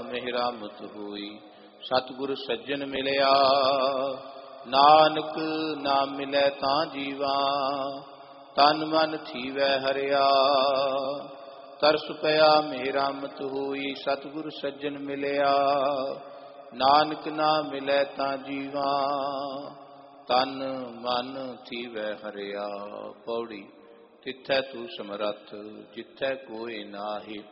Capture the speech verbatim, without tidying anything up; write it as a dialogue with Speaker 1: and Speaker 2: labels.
Speaker 1: ਮਿਹਰਾਮਤ ਹੋਈ। ਸਤਿਗੁਰ ਸੱਜਣ ਮਿਲਿਆ ਨਾਨਕ ਨਾਮ ਮਿਲੈ ਤਾਂ ਜੀਵਾ। ਤਨ ਮਨ ਥੀਵੈ ਹਰਿਆ ਤਰਸ ਪਿਆ ਮਿਹਰਾਮਤ ਹੋਈ। ਸਤਿਗੁਰ ਸੱਜਣ ਮਿਲਿਆ ਨਾਨਕ ਨਾਮ ਮਿਲੈ ਤਾਂ ਜੀਵਾ। ਤਨ ਮਨ ਥੀਵੈ ਹਰਿਆ। ਪੌੜੀ। ਤਿੱਥੈ ਤੂੰ ਸਮਰੱਥ ਜਿੱਥੈ ਕੋਇ ਨਾਹੀ।